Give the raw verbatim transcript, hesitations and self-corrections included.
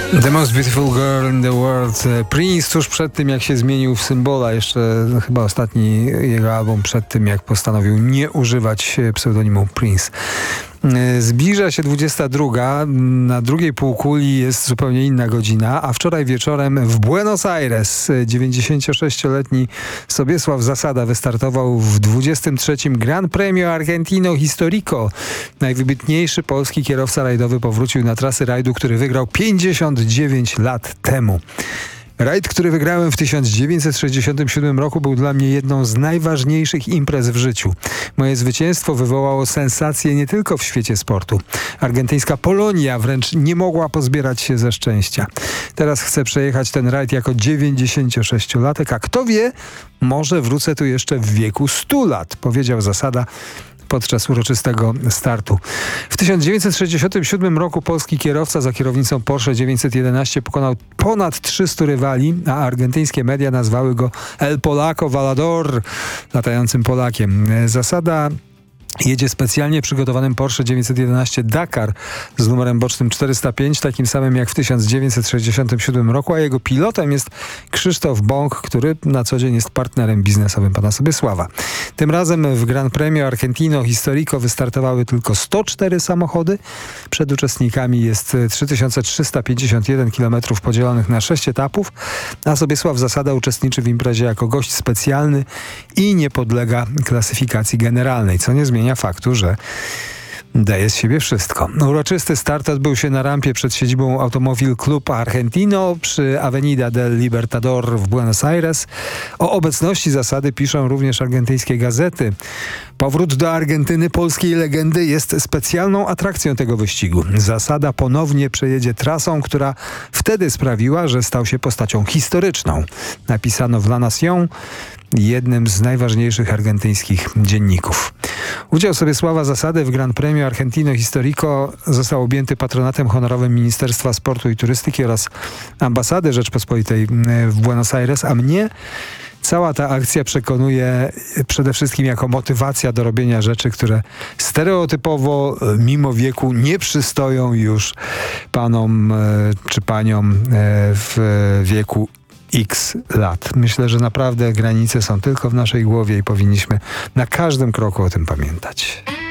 The most beautiful girl in the world. Prince tuż przed tym, jak się zmienił w symbola, jeszcze no, chyba ostatni jego album przed tym, jak postanowił nie używać pseudonimu Prince. Zbliża się dwudziesta druga, na drugiej półkuli jest zupełnie inna godzina, a wczoraj wieczorem w Buenos Aires dziewięćdziesięciosześcioletni Sobiesław Zasada wystartował w dwudziestym trzecim Gran Premio Argentino Histórico. Najwybitniejszy polski kierowca rajdowy powrócił na trasy rajdu, który wygrał pięćdziesiąt dziewięć lat temu. Rajd, który wygrałem w tysiąc dziewięćset sześćdziesiątym siódmym roku, był dla mnie jedną z najważniejszych imprez w życiu. Moje zwycięstwo wywołało sensację nie tylko w świecie sportu. Argentyńska Polonia wręcz nie mogła pozbierać się ze szczęścia. Teraz chcę przejechać ten rajd jako dziewięćdziesięciosześciolatek, a kto wie, może wrócę tu jeszcze w wieku stu lat, powiedział Zasada podczas uroczystego startu. W tysiąc dziewięćset sześćdziesiątym siódmym roku polski kierowca za kierownicą Porsche dziewięćset jedenaście pokonał ponad trzystu rywali, a argentyńskie media nazwały go El Polaco Volador, latającym Polakiem. Zasada jedzie specjalnie przygotowanym Porsche dziewięćset jedenaście Dakar z numerem bocznym czterysta pięć, takim samym jak w tysiąc dziewięćset sześćdziesiątym siódmym roku, a jego pilotem jest Krzysztof Bąk, który na co dzień jest partnerem biznesowym pana Sobiesława. Tym razem w Gran Premio Argentino Histórico wystartowały tylko sto cztery samochody. Przed uczestnikami jest trzy tysiące trzysta pięćdziesiąt jeden kilometrów podzielonych na sześć etapów, a Sobiesław Zasada uczestniczy w imprezie jako gość specjalny i nie podlega klasyfikacji generalnej, co nie zmienia faktu, że daje z siebie wszystko. Uroczysty start odbył się na rampie przed siedzibą Automóvil Club Argentino przy Avenida del Libertador w Buenos Aires. O obecności Zasady piszą również argentyńskie gazety. Powrót do Argentyny polskiej legendy jest specjalną atrakcją tego wyścigu. Zasada ponownie przejedzie trasą, która wtedy sprawiła, że stał się postacią historyczną. Napisano w La Nación, jednym z najważniejszych argentyńskich dzienników. Udział Sobiesława Zasady w Gran Premio Argentino Histórico został objęty patronatem honorowym Ministerstwa Sportu i Turystyki oraz Ambasady Rzeczpospolitej w Buenos Aires, a mnie cała ta akcja przekonuje przede wszystkim jako motywacja do robienia rzeczy, które stereotypowo, mimo wieku, nie przystoją już panom czy paniom w wieku X lat. Myślę, że naprawdę granice są tylko w naszej głowie i powinniśmy na każdym kroku o tym pamiętać.